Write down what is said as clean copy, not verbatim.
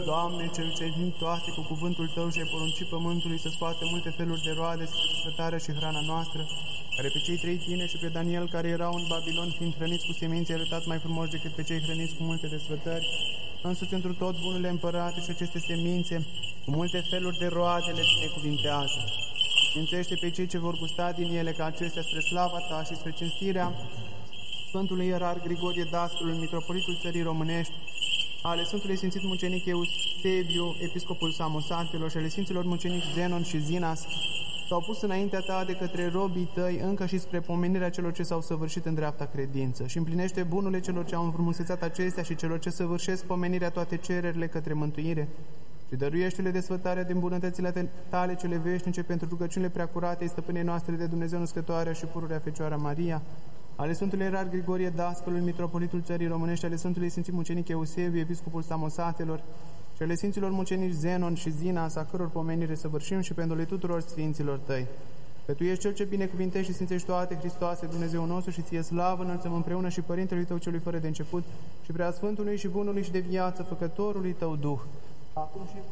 Doamne, Cel ce din toate, cu cuvântul Tău și-ai poruncit pământului să scoate multe feluri de roade, săpătarea și hrana noastră, care pe cei 3 tine și pe Daniel, care erau în Babilon, fiind hrăniți cu semințe, ai arătat mai frumos decât pe cei hrăniți cu multe desfătări, însuți întru tot bunule împărate și aceste semințe, cu multe feluri de roade le binecuvintează. Sfințește pe cei ce vor gusta din ele, ca acestea spre slava Ta și spre cinstirea Sfântului Ierarh Grigorie Dascălul, mitropolitul țării românești, ale Sfântului Sfințit Mucenic Eusebiu, episcopul Samosatelor, și ale Sfinților Mucenici Zenon și Zinas, s-au pus înaintea Ta de către robii Tăi, încă și spre pomenirea celor ce s-au săvârșit în dreapta credință. Și împlinește bunurile celor ce au înfrumusețat acestea și celor ce săvârșesc pomenirea toate cererile către mântuire. Și dăruiește-le desfătarea din bunătățile Tale cele veșnice pentru rugăciunile preacurate, stăpânei noastre de Dumnezeu Născătoarea și pururea Fecioara Maria, ale Sfântului Ierarh Grigorie Dascălul, mitropolitul țării românești, ale Sfântului Sfințit Mucenic Eusebiu, episcopul Samosatelor, și ale Sfinților Mucenici Zenon și Zinas, a căror pomenire săvârșim, și pentru ale tuturor Sfinților Tăi. Că Tu ești Cel ce binecuvintești și sfințești toate, Hristoase, Dumnezeu nostru, și Ție slavă înălțăm împreună și Părintelui Tău celui fără de început, și Preasfântului și Bunului și de viață, Făcătorului Tău Duh, acum și